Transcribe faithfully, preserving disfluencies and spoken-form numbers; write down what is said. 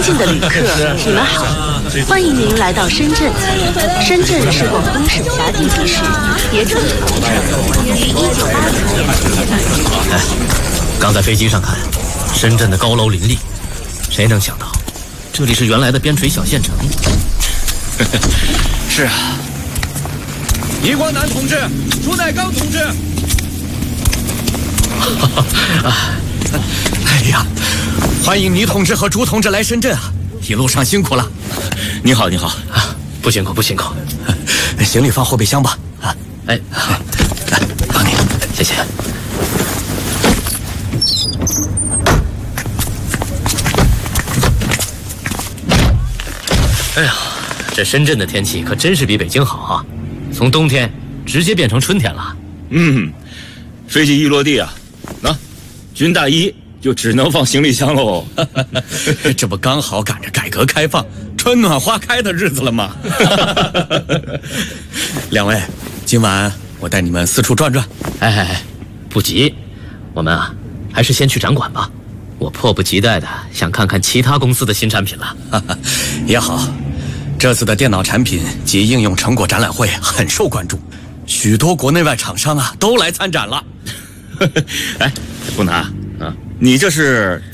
幸的旅客，你们好，欢迎您来到深圳。深圳是广东省辖地级市，也称长城，于一九八九年建成。 哎，刚在飞机上看，深圳的高楼林立，谁能想到，这里是原来的边陲小县城？ 是啊。倪光南同志，朱乃刚同志。 啊，哎呀，欢迎倪同志和朱同志来深圳啊！一路上辛苦了。 你好，你好啊，不辛苦不辛苦。 行李放后备箱吧。啊， 哎， 来帮你， 谢谢。哎呀，这深圳的天气可真是比北京好啊！从冬天直接变成春天了。 嗯，飞机一落地啊，那军大衣就只能放行李箱喽。 这不刚好赶着改革开放、春暖花开的日子了吗？两位，今晚我带你们四处转转。 哎哎哎，不急，我们啊，还是先去展馆吧。我迫不及待的想看看其他公司的新产品了。 也好，这次的电脑产品及应用成果展览会很受关注，许多国内外厂商啊都来参展了。 哎，东南啊，你这是